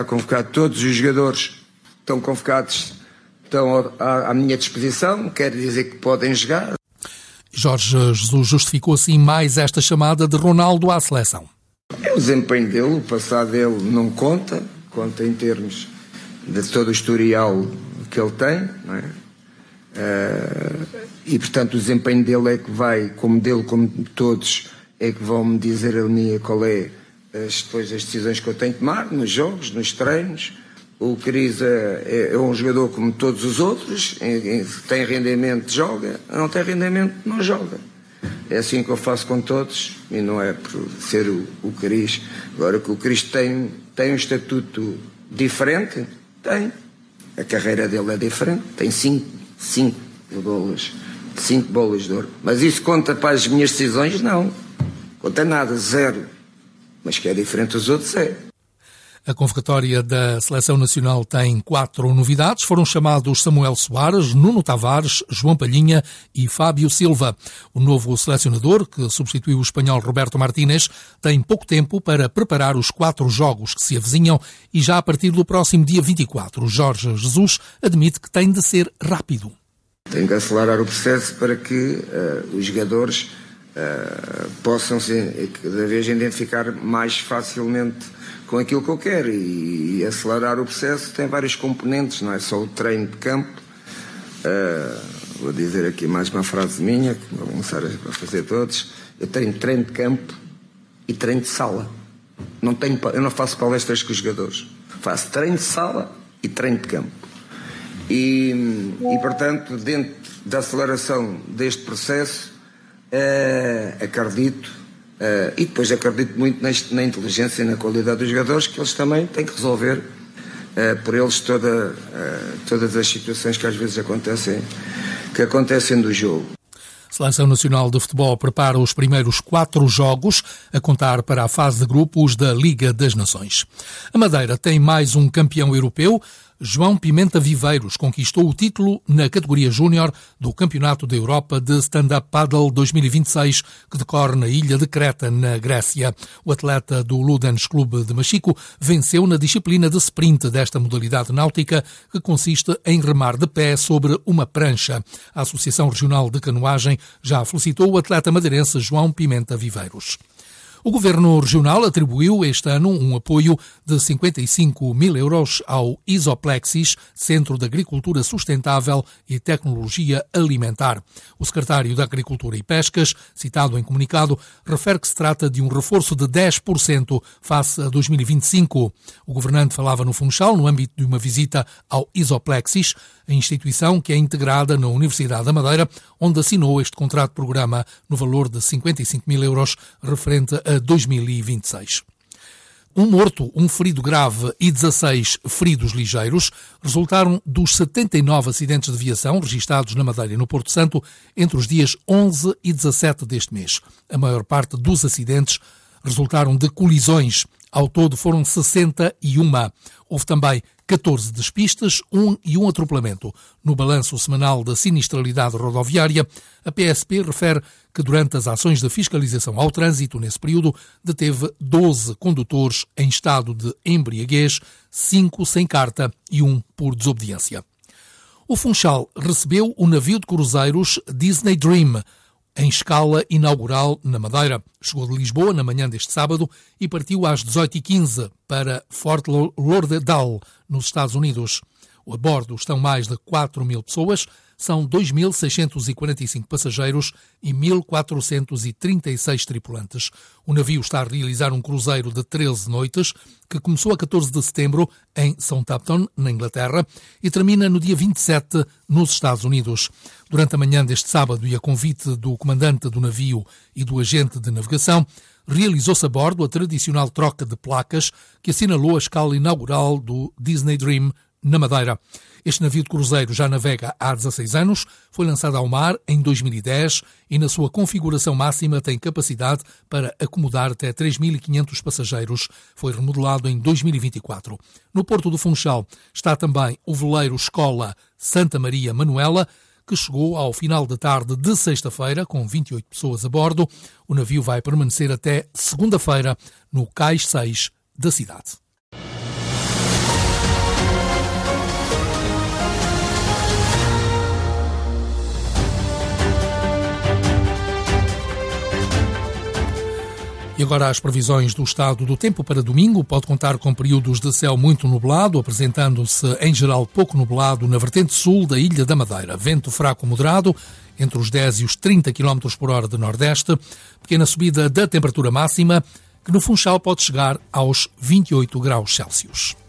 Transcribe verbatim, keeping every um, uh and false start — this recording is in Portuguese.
Convocado todos os jogadores estão convocados, estão à, à minha disposição, quer dizer que podem jogar. Jorge Jesus justificou assim mais esta chamada de Ronaldo à seleção. É o desempenho dele, o passado dele não conta, conta em termos de todo o historial que ele tem, não é? Uh, e portanto o desempenho dele é que vai, como dele, como de todos, é que vão me dizer a mim qual é as, depois as decisões que eu tenho que tomar nos jogos, nos treinos. O Cris é, é um jogador como todos os outros, tem rendimento, joga, não tem rendimento, não joga. É assim que eu faço com todos, e não é por ser o, o Cris. Agora que o Cris tem, tem um estatuto diferente, tem. A carreira dele é diferente, tem cinco, cinco bolas, cinco bolas de ouro. Mas isso conta para as minhas decisões? Não. Conta nada, zero. Mas que é diferente dos outros, é. A convocatória da Seleção Nacional tem quatro novidades. Foram chamados Samuel Soares, Nuno Tavares, João Palhinha e Fábio Silva. O novo selecionador, que substituiu o espanhol Roberto Martínez, tem pouco tempo para preparar os quatro jogos que se avizinham e já a partir do próximo dia vinte e quatro, Jorge Jesus admite que tem de ser rápido. Tem que acelerar o processo para que uh, os jogadores uh, possam se, cada vez identificar mais facilmente com aquilo que eu quero, e, e acelerar o processo tem vários componentes, não é só o treino de campo. Uh, vou dizer aqui mais uma frase minha, que vou começar a fazer todos. Eu tenho treino de campo e treino de sala. Não tenho, eu não faço palestras com os jogadores. Faço treino de sala e treino de campo. E, e portanto, dentro da aceleração deste processo, uh, acredito, Uh, e depois acredito muito neste, na inteligência e na qualidade dos jogadores, que eles também têm que resolver uh, por eles toda, uh, todas as situações que às vezes acontecem, que acontecem no jogo. A Seleção Nacional de Futebol prepara os primeiros quatro jogos a contar para a fase de grupos da Liga das Nações. A Madeira tem mais um campeão europeu. João Pimenta Viveiros conquistou o título na categoria júnior do Campeonato da Europa de Stand-Up Paddle dois mil e vinte e seis, que decorre na ilha de Creta, na Grécia. O atleta do Ludens Clube de Machico venceu na disciplina de sprint desta modalidade náutica, que consiste em remar de pé sobre uma prancha. A Associação Regional de Canoagem já felicitou o atleta madeirense João Pimenta Viveiros. O Governo Regional atribuiu este ano um apoio de cinquenta e cinco mil euros ao Isoplexis, Centro de Agricultura Sustentável e Tecnologia Alimentar. O secretário da Agricultura e Pescas, citado em comunicado, refere que se trata de um reforço de dez por cento face a dois mil e vinte e cinco. O governante falava no Funchal, no âmbito de uma visita ao Isoplexis, a instituição que é integrada na Universidade da Madeira, onde assinou este contrato de programa no valor de cinquenta e cinco mil euros, referente a dois mil e vinte e seis. Um morto, um ferido grave e dezasseis feridos ligeiros resultaram dos setenta e nove acidentes de viação registados na Madeira e no Porto Santo entre os dias onze e dezassete deste mês. A maior parte dos acidentes resultaram de colisões. Ao todo foram sessenta e um. Houve também catorze despistas, um e um atropelamento. No balanço semanal da sinistralidade rodoviária, a P S P refere que durante as ações de fiscalização ao trânsito nesse período deteve doze condutores em estado de embriaguez, cinco sem carta e um por desobediência. O Funchal recebeu o navio de cruzeiros Disney Dream, em escala inaugural na Madeira. Chegou de Lisboa na manhã deste sábado e partiu às dezoito e quinze para Fort Lauderdale, nos Estados Unidos. A bordo estão mais de quatro mil pessoas, são dois mil seiscentos e quarenta e cinco passageiros e mil quatrocentos e trinta e seis tripulantes. O navio está a realizar um cruzeiro de treze noites, que começou a catorze de setembro em Southampton, na Inglaterra, e termina no dia vinte e sete nos Estados Unidos. Durante a manhã deste sábado, e a convite do comandante do navio e do agente de navegação, realizou-se a bordo a tradicional troca de placas que assinalou a escala inaugural do Disney Dream na Madeira. Este navio de cruzeiro já navega há dezasseis anos, foi lançado ao mar em dois mil e dez e na sua configuração máxima tem capacidade para acomodar até três mil e quinhentos passageiros. Foi remodelado em dois mil e vinte e quatro. No Porto do Funchal está também o veleiro Escola Santa Maria Manuela, que chegou ao final da tarde de sexta-feira com vinte e oito pessoas a bordo. O navio vai permanecer até segunda-feira no Cais seis da cidade. E agora as previsões do estado do tempo para domingo. Pode contar com períodos de céu muito nublado, apresentando-se em geral pouco nublado na vertente sul da Ilha da Madeira. Vento fraco moderado, entre os dez e os trinta quilómetros por hora de nordeste. Pequena subida da temperatura máxima, que no Funchal pode chegar aos vinte e oito graus Celsius.